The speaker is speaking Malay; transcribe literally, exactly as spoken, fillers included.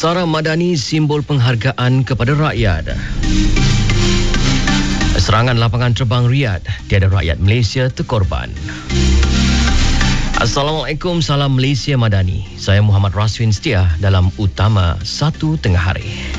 Tentara Madani simbol penghargaan kepada rakyat. Serangan lapangan terbang Riyadh, tiada rakyat Malaysia terkorban. Assalamualaikum, salam Malaysia Madani. Saya Muhammad Raswin Setia dalam Utama satu Tengah Hari.